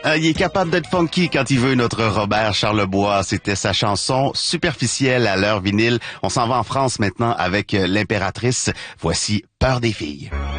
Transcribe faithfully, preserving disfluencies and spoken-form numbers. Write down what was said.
Il est capable d'être funky quand il veut, notre Robert Charlebois. C'était sa chanson Superficielle à l'heure vinyle. On s'en va en France maintenant avec l'Impératrice. Voici Peur des filles.